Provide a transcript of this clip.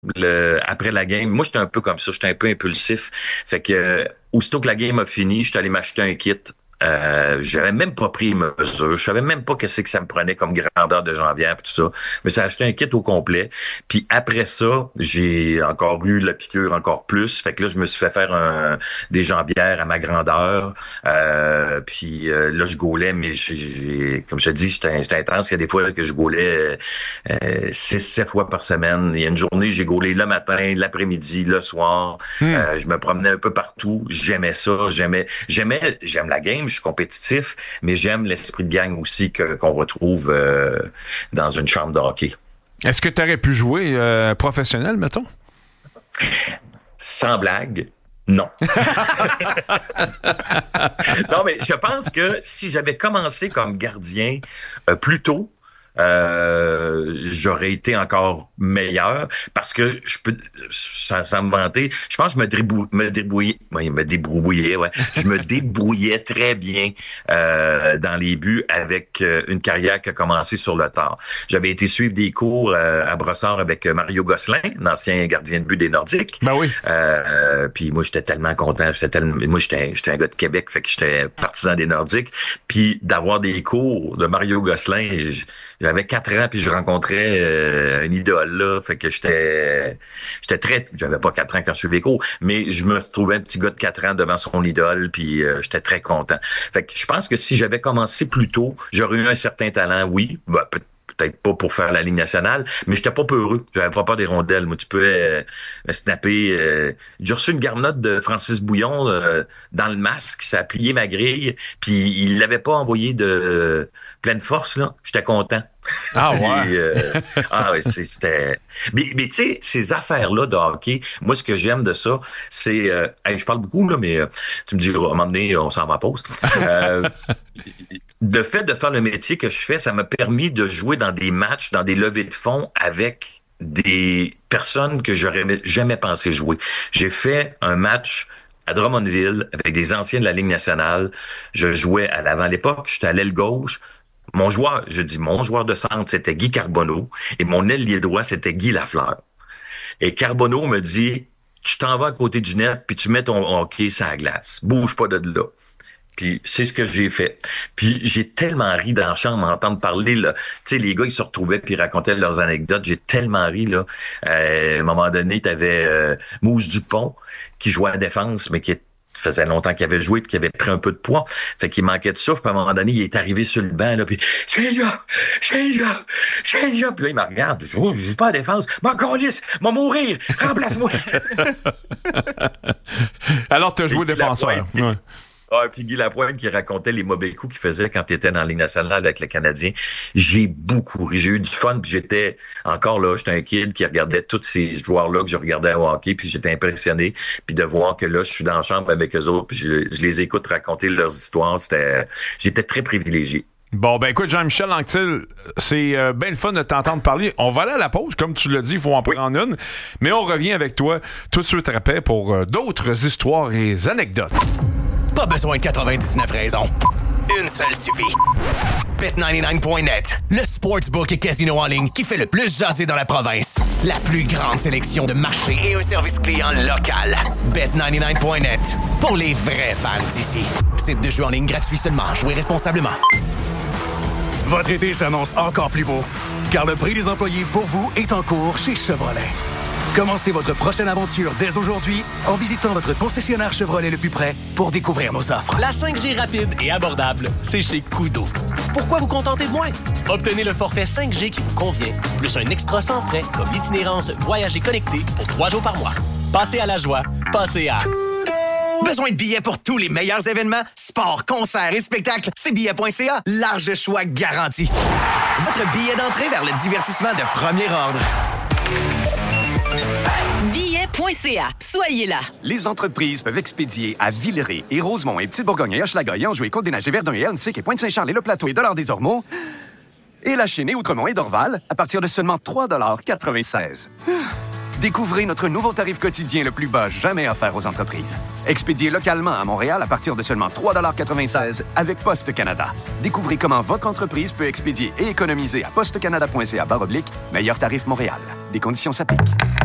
après la game. Moi, j'étais un peu comme ça, j'étais un peu impulsif. Fait que aussitôt que la game a fini, j'étais allé m'acheter un kit. J'avais même pas pris les mesures. Je savais même pas qu'est-ce que ça me prenait comme grandeur de jambière et tout ça. Mais ça a acheté un kit au complet. Puis après ça, j'ai encore eu la piqûre encore plus. Fait que là, je me suis fait faire des jambières à ma grandeur. Puis là, je gaulais, mais comme je te dis, j'étais intense. Il y a des fois que je gaulais 6-7 fois par semaine. Il y a une journée, j'ai gaulé le matin, l'après-midi, le soir. Je me promenais un peu partout. J'aimais ça. J'aime la game. Je suis compétitif, mais j'aime l'esprit de gang aussi qu'on retrouve dans une chambre de hockey. Est-ce que tu aurais pu jouer professionnel, mettons? Sans blague, non. Non, mais je pense que si j'avais commencé comme gardien plus tôt, j'aurais été encore meilleur parce que sans me vanter, je pense que je me débrouillais très bien dans les buts avec une carrière qui a commencé sur le tard. J'avais été suivre des cours à Brossard avec Mario Gosselin, l'ancien gardien de but des Nordiques. Ben oui. Puis moi, j'étais tellement content. Moi, j'étais un gars de Québec, fait que j'étais partisan des Nordiques. Puis d'avoir des cours de Mario Gosselin, j'avais 4 ans, puis je rencontrais une idole, là. Fait que j'étais j'avais pas 4 ans quand je suivais les cours, mais je me retrouvais un petit gars de 4 ans devant son idole, puis j'étais très content. Fait que je pense que si j'avais commencé plus tôt, j'aurais eu un certain talent, oui. Ben, peut-être pas pour faire la Ligue nationale, mais j'étais pas peureux. J'avais pas peur des rondelles. Moi, tu peux snapper. J'ai reçu une garnotte de Francis Bouillon dans le masque. Ça a plié ma grille. Puis il l'avait pas envoyé de pleine force, là. J'étais content. Ah ouais. Ouais, c'était. Mais tu sais, ces affaires-là de hockey, moi, ce que j'aime de ça, c'est. Je parle beaucoup, là, mais tu me diras, à un moment donné, on s'en va en pause. Le fait de faire le métier que je fais, ça m'a permis de jouer dans des matchs, dans des levées de fonds avec des personnes que j'aurais jamais pensé jouer. J'ai fait un match à Drummondville avec des anciens de la Ligue nationale. Je jouais à l'avant à l'époque, j'étais à l'aile gauche. Mon joueur de centre, c'était Guy Carbonneau et mon ailier droit, c'était Guy Lafleur. Et Carbonneau me dit, tu t'en vas à côté du net puis tu mets ton hockey sur la glace. Bouge pas de là. Puis c'est ce que j'ai fait. Puis j'ai tellement ri dans la chambre à entendre parler, là. Tu sais, les gars, ils se retrouvaient puis ils racontaient leurs anecdotes. J'ai tellement ri, là. À un moment donné, t'avais Mousse Dupont qui jouait à la défense, mais qui faisait longtemps qu'il avait joué puis qu'il avait pris un peu de poids. Fait qu'il manquait de souffle. Puis à un moment donné, il est arrivé sur le banc, là, puis « Change up! Puis là, il me regarde. Je joue pas à la défense. « M'en calisse! M'en mourir! Remplace-moi! » Alors, t'as joué défenseur. Ouais. Ah, puis Guy Lapointe qui racontait les mauvais coups qu'il faisait quand il était dans la Ligue nationale avec le Canadien. J'ai beaucoup ri. J'ai eu du fun, puis j'étais un kid qui regardait tous ces joueurs-là que je regardais au hockey, puis j'étais impressionné. Puis de voir que là, je suis dans la chambre avec eux autres, puis je les écoute raconter leurs histoires. J'étais très privilégié. Bon, ben écoute, Jean-Michel Anctil, c'est bien le fun de t'entendre parler. On va aller à la pause, comme tu l'as dit, il faut en prendre une. Mais on revient avec toi tout de suite après pour d'autres histoires et anecdotes. Pas besoin de 99 raisons. Une seule suffit. Bet99.net, le sportsbook et casino en ligne qui fait le plus jaser dans la province. La plus grande sélection de marchés et un service client local. Bet99.net, pour les vrais fans d'ici. Site de jeu en ligne gratuit seulement. Jouez responsablement. Votre été s'annonce encore plus beau, car le prix des employés pour vous est en cours chez Chevrolet. Commencez votre prochaine aventure dès aujourd'hui en visitant votre concessionnaire Chevrolet le plus près pour découvrir nos offres. La 5G rapide et abordable, c'est chez Kudo. Pourquoi vous contenter de moins? Obtenez le forfait 5G qui vous convient, plus un extra sans frais comme l'itinérance Voyager connecté pour 3 jours par mois. Passez à la joie, passez à... Besoin de billets pour tous les meilleurs événements? Sports, concerts et spectacles, c'est billets.ca. Large choix garanti. Votre billet d'entrée vers le divertissement de premier ordre. Billets.ca. Soyez là. Les entreprises peuvent expédier à Villeray et Rosemont et Petite-Bourgogne et Hochelaga et Anjou et Côte-des-Neiges et Verdun et Huntsic et Pointe-Saint-Charles et Le Plateau et Dollard-des-Ormeaux et La Chênaie, Outremont et Dorval à partir de seulement 3,96 $. Découvrez notre nouveau tarif quotidien le plus bas jamais offert aux entreprises. Expédié localement à Montréal à partir de seulement 3,96 $ avec Poste Canada. Découvrez comment votre entreprise peut expédier et économiser à postecanada.ca/meilleur tarif Montréal. Des conditions s'appliquent.